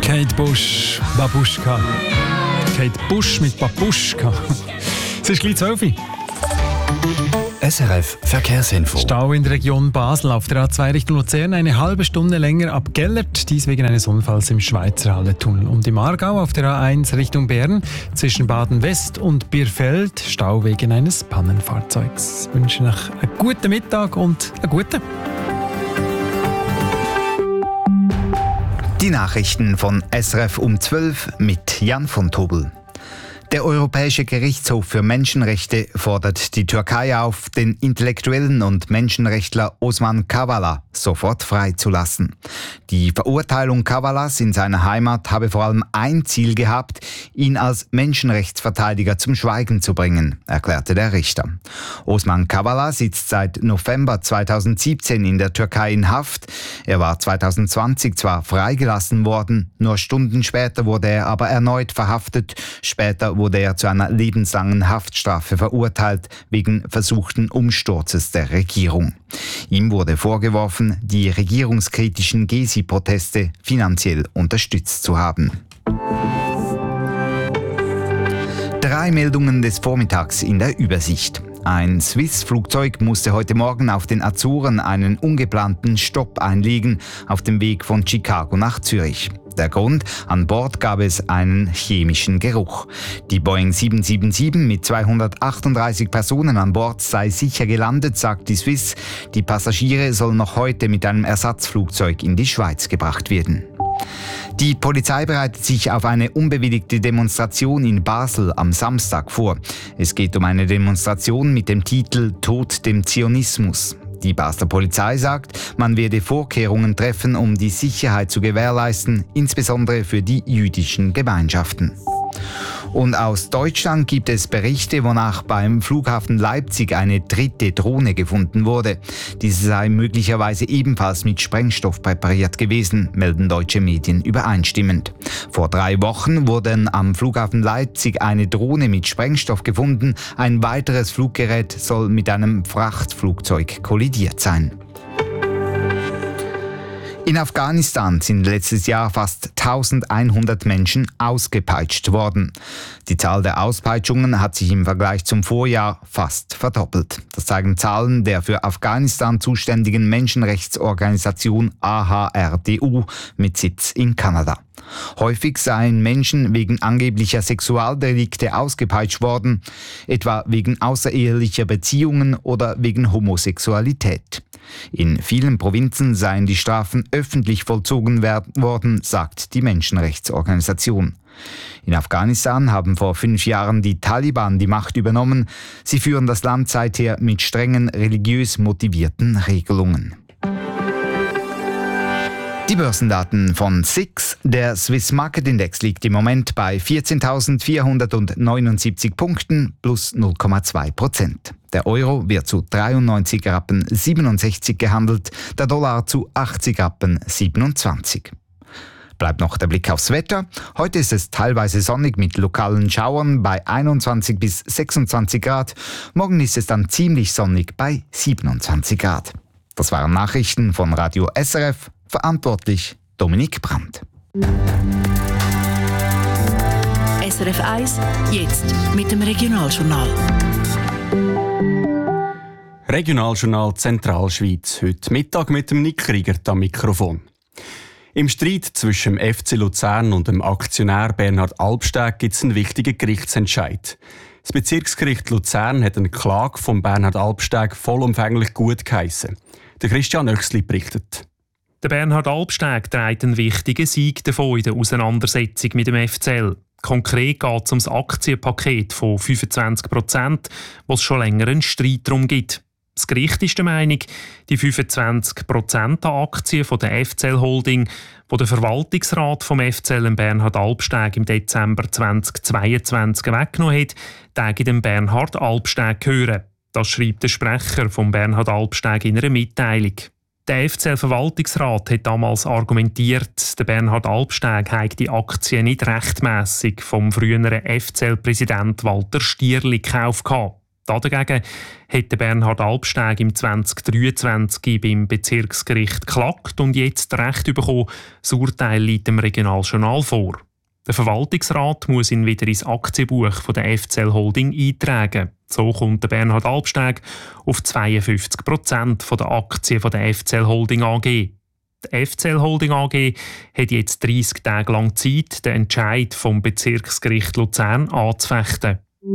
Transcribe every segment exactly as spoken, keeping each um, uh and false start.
Kate Bush, Babuschka. Kate Bush mit Babuschka. Es ist gleich zwölf Uhr. S R F Verkehrsinfo. Stau in der Region Basel auf der A zwei Richtung Luzern eine halbe Stunde länger ab Gellert, dies wegen eines Unfalls im Schweizer Halletunnel. Und im Aargau auf der A eins Richtung Bern zwischen Baden-West und Bierfeld Stau wegen eines Pannenfahrzeugs. Ich wünsche noch einen guten Mittag und einen guten. Die Nachrichten von S R F um zwölf mit Jan von Tobel. Der Europäische Gerichtshof für Menschenrechte fordert die Türkei auf, den Intellektuellen und Menschenrechtler Osman Kavala sofort freizulassen. Die Verurteilung Kavalas in seiner Heimat habe vor allem ein Ziel gehabt, ihn als Menschenrechtsverteidiger zum Schweigen zu bringen, erklärte der Richter. Osman Kavala sitzt seit November zweitausendsiebzehn in der Türkei in Haft. Er war zweitausendzwanzig zwar freigelassen worden, nur Stunden später wurde er aber erneut verhaftet. Später wurde er zu einer lebenslangen Haftstrafe verurteilt wegen versuchten Umsturzes der Regierung. Ihm wurde vorgeworfen, die regierungskritischen Gezi-Proteste finanziell unterstützt zu haben. Drei Meldungen des Vormittags in der Übersicht. Ein Swiss-Flugzeug musste heute Morgen auf den Azoren einen ungeplanten Stopp einlegen auf dem Weg von Chicago nach Zürich. Der Grund: an Bord gab es einen chemischen Geruch. Die Boeing sieben sieben sieben mit zweihundertachtunddreißig Personen an Bord sei sicher gelandet, sagt die Swiss. Die Passagiere sollen noch heute mit einem Ersatzflugzeug in die Schweiz gebracht werden. Die Polizei bereitet sich auf eine unbewilligte Demonstration in Basel am Samstag vor. Es geht um eine Demonstration mit dem Titel »Tod dem Zionismus«. Die Basler Polizei sagt, man werde Vorkehrungen treffen, um die Sicherheit zu gewährleisten, insbesondere für die jüdischen Gemeinschaften. Und aus Deutschland gibt es Berichte, wonach beim Flughafen Leipzig eine dritte Drohne gefunden wurde. Diese sei möglicherweise ebenfalls mit Sprengstoff präpariert gewesen, melden deutsche Medien übereinstimmend. Vor drei Wochen wurde am Flughafen Leipzig eine Drohne mit Sprengstoff gefunden. Ein weiteres Fluggerät soll mit einem Frachtflugzeug kollidiert sein. In Afghanistan sind letztes Jahr fast eintausendeinhundert Menschen ausgepeitscht worden. Die Zahl der Auspeitschungen hat sich im Vergleich zum Vorjahr fast verdoppelt. Das zeigen Zahlen der für Afghanistan zuständigen Menschenrechtsorganisation A H R D U mit Sitz in Kanada. Häufig seien Menschen wegen angeblicher Sexualdelikte ausgepeitscht worden, etwa wegen außerehelicher Beziehungen oder wegen Homosexualität. In vielen Provinzen seien die Strafen öffentlich vollzogen worden, sagt die Menschenrechtsorganisation. In Afghanistan haben vor fünf Jahren die Taliban die Macht übernommen. Sie führen das Land seither mit strengen religiös motivierten Regelungen. Die Börsendaten von S I X. Der Swiss Market Index liegt im Moment bei vierzehntausendvierhundertneunundsiebzig Punkten plus null Komma zwei Prozent. Der Euro wird zu dreiundneunzig Rappen siebenundsechzig gehandelt, der Dollar zu achtzig Rappen siebenundzwanzig. Bleibt noch der Blick aufs Wetter. Heute ist es teilweise sonnig mit lokalen Schauern bei einundzwanzig bis sechsundzwanzig Grad. Morgen ist es dann ziemlich sonnig bei siebenundzwanzig Grad. Das waren Nachrichten von Radio S R F. Verantwortlich Dominik Brandt. S R F eins, jetzt mit dem Regionaljournal. Regionaljournal Zentralschweiz. Heute Mittag mit dem Nick Kriegert am Mikrofon. Im Streit zwischen dem F C Luzern und dem Aktionär Bernhard Albsteg gibt es einen wichtigen Gerichtsentscheid. Das Bezirksgericht Luzern hat eine Klage von Bernhard Albsteg vollumfänglich gut geheissen. Der Christian Oechsli berichtet. Der Bernhard Albsteg trägt einen wichtigen Sieg davon in der Auseinandersetzung mit dem F C L. Konkret geht es um das Aktienpaket von fünfundzwanzig Prozent, wo es schon länger einen Streit darum gibt. Das Gericht ist der Meinung, die fünfundzwanzig Prozent an Aktien von der F C L Holding, die der Verwaltungsrat vom F C L Bernhard Albsteg im Dezember zweitausendzweiundzwanzig weggenommen hat, täge dem Bernhard Albsteg gehören. Das schreibt der Sprecher von Bernhard Albsteg in einer Mitteilung. Der F C L-Verwaltungsrat hat damals argumentiert, der Bernhard Albsteg habe die Aktien nicht rechtmässig vom früheren F C L-Präsident Walter Stierli gekauft. Dagegen hat Bernhard Albsteg im zwanzig dreiundzwanzig beim Bezirksgericht geklagt und jetzt Recht bekommen. Das Urteil liegt dem Regionaljournal vor. Der Verwaltungsrat muss ihn wieder ins Aktienbuch von der F C L Holding eintragen. So kommt der Bernhard Albsteg auf zweiundfünfzig Prozent der Aktien der F C L Holding A G. Die F C L Holding A G hat jetzt dreißig Tage lang Zeit, den Entscheid vom Bezirksgericht Luzern anzufechten.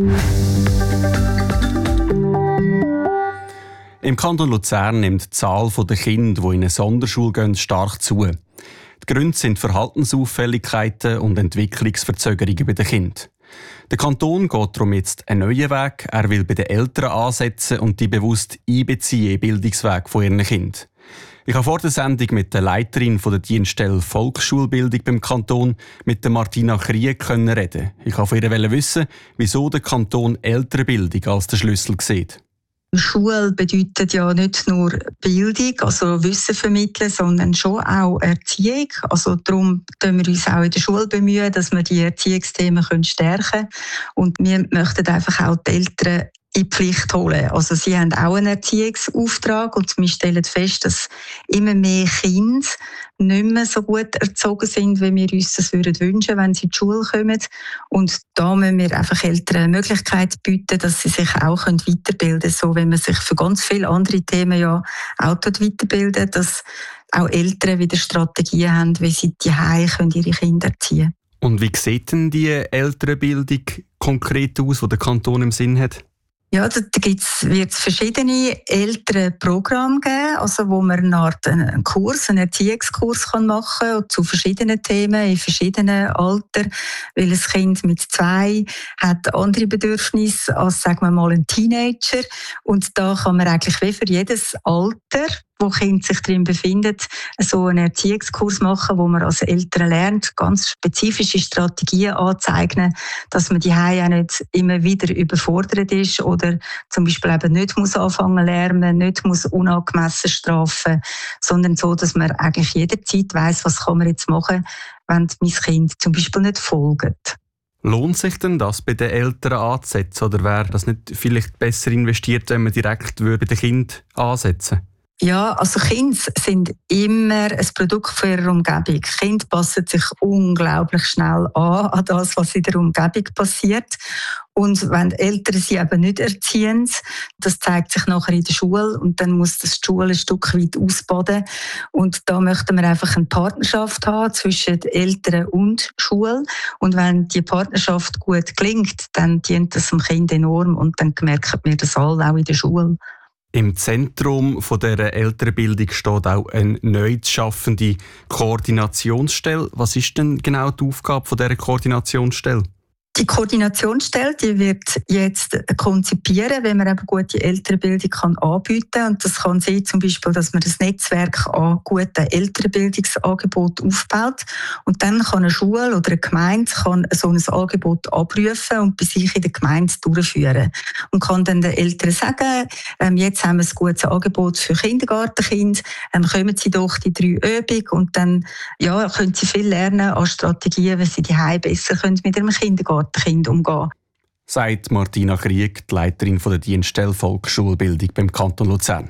Im Kanton Luzern nimmt die Zahl der Kinder, die in eine Sonderschule gehen, stark zu. Die Gründe sind Verhaltensauffälligkeiten und Entwicklungsverzögerungen bei den Kindern. Der Kanton geht darum jetzt einen neuen Weg. Er will bei den Eltern ansetzen und die bewusst einbeziehen im Bildungsweg von ihren Kindern. Ich habe vor der Sendung mit der Leiterin der Dienststelle Volksschulbildung beim Kanton, mit der Martina Krieg, reden. Ich wollte von ihr wissen, wieso der Kanton Elternbildung als den Schlüssel sieht. Schule bedeutet ja nicht nur Bildung, also Wissen vermitteln, sondern schon auch Erziehung. Also darum bemühen wir uns auch in der Schule bemühen, dass wir die Erziehungsthemen stärken können. Und wir möchten einfach auch die Eltern in die Pflicht holen. Also sie haben auch einen Erziehungsauftrag und wir stellen fest, dass immer mehr Kinder nicht mehr so gut erzogen sind, wie wir uns das würden wünschen, wenn sie in die Schule kommen. Und da müssen wir einfach Eltern eine Möglichkeit bieten, dass sie sich auch weiterbilden können. So wie man sich für ganz viele andere Themen ja auch weiterbilden, dass auch Eltern wieder Strategien haben, wie sie zu Hause ihre Kinder erziehen können. Und wie sieht denn die Elternbildung konkret aus, die der Kanton im Sinn hat? Ja, da wird es verschiedene Elternprogramme geben, also wo man eine Art einen Kurs, einen Erziehungskurs kann machen kann zu verschiedenen Themen, in verschiedenen Altern, weil ein Kind mit zwei hat andere Bedürfnisse als, sagen wir mal, ein Teenager. Und da kann man eigentlich wie für jedes Alter, wo Kind sich drin befindet, so einen Erziehungskurs machen, wo man als Eltern lernt, ganz spezifische Strategien anzeigen, dass man die Hause auch nicht immer wieder überfordert ist oder zum Beispiel eben nicht muss anfangen lernen, nicht muss unangemessen strafen, sondern so, dass man eigentlich jederzeit weiss, was kann man jetzt machen, wenn mein Kind zum Beispiel nicht folgt. Lohnt sich denn das bei den Eltern anzusetzen oder wäre das nicht vielleicht besser investiert, wenn man direkt bei den Kindern ansetzen würde? Ja, also Kinder sind immer ein Produkt von ihrer Umgebung. Kinder passen sich unglaublich schnell an, an das, was in der Umgebung passiert. Und wenn die Eltern sie eben nicht erziehen, das zeigt sich nachher in der Schule und dann muss das die Schule ein Stück weit ausbaden. Und da möchten wir einfach eine Partnerschaft haben zwischen Eltern und Schule. Und wenn die Partnerschaft gut gelingt, dann dient das dem Kind enorm und dann merken wir das alle auch in der Schule. Im Zentrum dieser Elternbildung steht auch eine neu zu schaffende Koordinationsstelle. Was ist denn genau die Aufgabe dieser Koordinationsstelle? Die Koordinationsstelle die wird jetzt konzipieren, wenn man eben gute Elternbildung kann anbieten kann. Und das kann sein, zum Beispiel, dass man das Netzwerk an guten Elternbildungsangeboten aufbaut. Und dann kann eine Schule oder eine Gemeinde kann so ein Angebot abrufen und bei sich in der Gemeinde durchführen. Und kann dann den Eltern sagen, ähm, jetzt haben wir ein gutes Angebot für Kindergartenkinder, ähm, kommen Sie doch die drei Übungen und dann ja, können Sie viel lernen an Strategien, wie Sie die Hause besser können mit Ihrem Kindergarten Kind umgehen. Sagt Martina Krieg, die Leiterin der Dienststelle Volksschulbildung beim Kanton Luzern.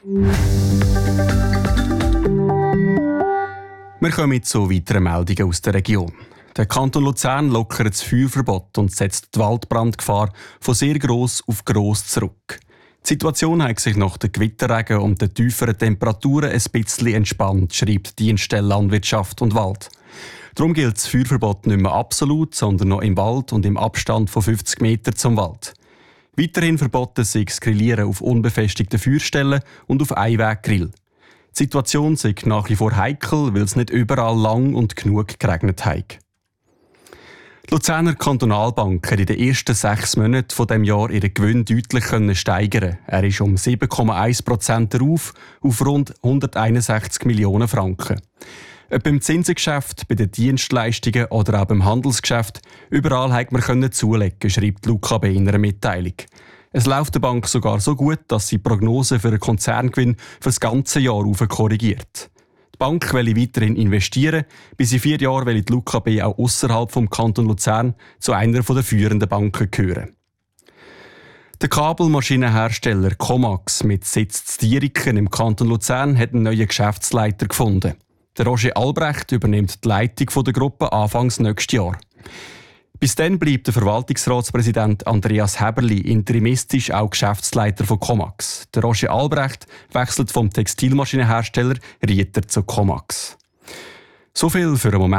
Wir kommen zu weiteren Meldungen aus der Region. Der Kanton Luzern lockert das Feuerverbot und setzt die Waldbrandgefahr von sehr gross auf gross zurück. Die Situation hat sich nach den Gewitterregen und den tieferen Temperaturen ein bisschen entspannt, schreibt die Dienststelle Landwirtschaft und Wald. Darum gilt das Feuerverbot nicht mehr absolut, sondern noch im Wald und im Abstand von fünfzig Metern zum Wald. Weiterhin verboten sind das Grillieren auf unbefestigten Feuerstellen und auf Einweggrill. Die Situation sei nach wie vor heikel, weil es nicht überall lang und genug geregnet hat. Die Luzerner Kantonalbank hat in den ersten sechs Monaten von diesem Jahr ihren Gewinn deutlich steigern. Er ist um sieben Komma eins Prozent auf, auf rund hunderteinundsechzig Millionen Franken. Ob im Zinsengeschäft, bei den Dienstleistungen oder auch im Handelsgeschäft, überall hat man zulegen, schreibt Luca B. in einer Mitteilung. Es läuft der Bank sogar so gut, dass sie die Prognose für einen Konzerngewinn für das ganze Jahr korrigiert. Die Bank will weiterhin investieren. Bis in vier Jahren will die Luca B. auch ausserhalb vom Kanton Luzern zu einer der führenden Banken gehören. Der Kabelmaschinenhersteller Comax mit Sitz in Dieriken im Kanton Luzern hat einen neuen Geschäftsleiter gefunden. Der Roger Albrecht übernimmt die Leitung der Gruppe Anfangs nächstes Jahr. Bis dann bleibt der Verwaltungsratspräsident Andreas Häberli interimistisch auch Geschäftsleiter von Comax. Der Roger Albrecht wechselt vom Textilmaschinenhersteller Rieter zu Comax. So viel für einen Moment.